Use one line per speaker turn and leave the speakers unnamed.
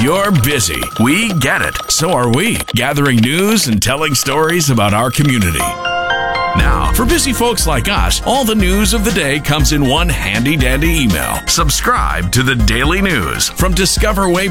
You're busy. We get it. So are we. Gathering news and telling stories about our community. Now, for busy folks like us, all the news of the day comes in one handy-dandy email. Subscribe to the Daily News from Discover Way